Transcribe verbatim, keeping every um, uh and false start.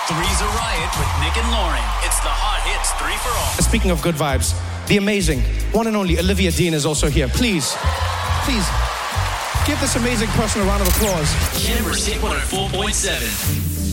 Three's a Riot with Nick and Lauren. It's the Hot Hits three for all. Speaking of good vibes, the amazing, one and only Olivia Dean is also here. Please, please, give this amazing person a round of applause. Canberra's Hit one oh four point seven.